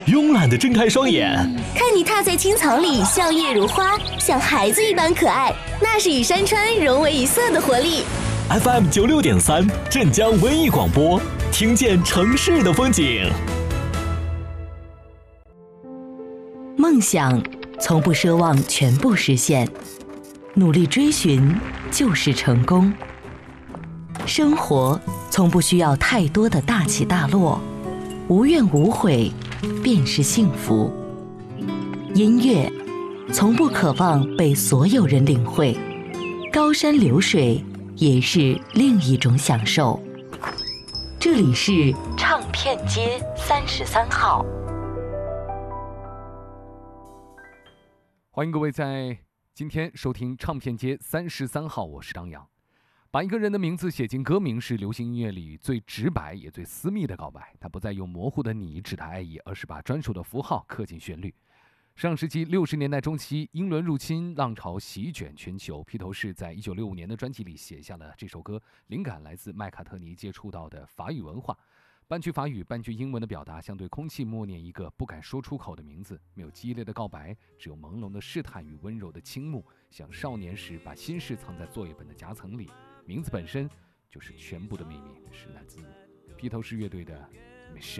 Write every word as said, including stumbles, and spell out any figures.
慵懒地睁开双眼， 看你踏在青草里，笑靥如花，像孩子一般可爱，那是与山川融为一色的活力。 F M 九六点三，镇江文艺广播，听见城市的风景。 梦想从不奢望全部实现，努力追寻就是成功。生活从不需要太多的大起大落，无怨无悔便是幸福。音乐从不渴望被所有人领会，高山流水也是另一种享受。这里是唱片街三十三号。 欢迎各位在今天收听唱片街三十三号，我是张扬。把一个人的名字写进歌名是流行音乐里最直白也最私密的告白，它不再用模糊的你指代爱意，而是把专属的符号刻进旋律。上世纪六十年代中期，英伦入侵浪潮席卷全球，披头士在一九六五年的专辑里写下了这首歌，灵感来自麦卡特尼接触到的法语文化，半句法语半句英文的表达，像对空气默念一个不敢说出口的名字，没有激烈的告白，只有朦胧的试探与温柔的倾慕，像少年时把心事藏在作业本的夹层里。名字本身就是全部的秘密，是来自披头士乐队的 Michelle。